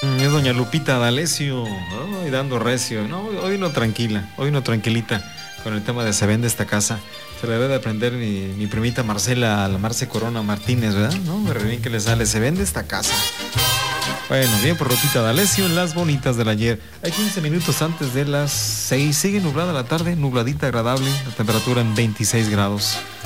Es doña Lupita D'Alessio, y dando recio. No, hoy no tranquila, hoy no tranquilita con el tema de se vende esta casa. Se le debe de aprender mi primita Marcela, la Marce Corona Martínez, ¿verdad? No, me re bien que le sale, se vende esta casa. Bueno, bien por Lupita D'Alessio en las bonitas del ayer. Hay 15 minutos antes de las 6, sigue nublada la tarde, nubladita agradable, la temperatura en 26 grados.